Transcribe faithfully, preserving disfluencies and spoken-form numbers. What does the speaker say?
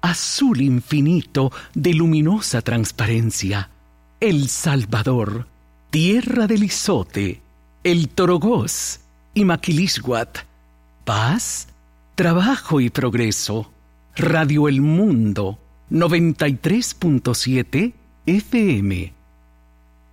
azul infinito de luminosa transparencia, El Salvador, tierra del Izote, el Torogós y Maquilisguat, paz, trabajo y progreso. Radio El Mundo, noventa y tres punto siete F M.